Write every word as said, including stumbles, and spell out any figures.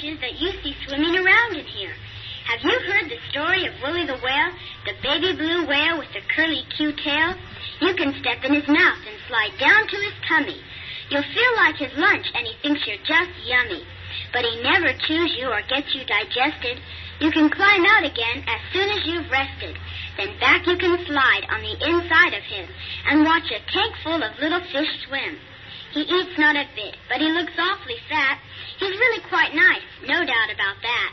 fishes that you see swimming around in here. Have you heard the story of Willie the Whale, the baby blue whale with the curly Q tail? You can step in his mouth and slide down to his tummy. You'll feel like his lunch, and he thinks you're just yummy. But he never chews you or gets you digested. You can climb out again as soon as you've rested. Then back you can slide on the inside of him and watch a tank full of little fish swim. He eats not a bit, but he looks awfully fat. He's really quite nice, no doubt about that.